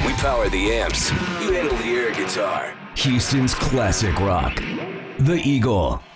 We power the amps. You handle the air guitar. Houston's classic rock. The Eagle.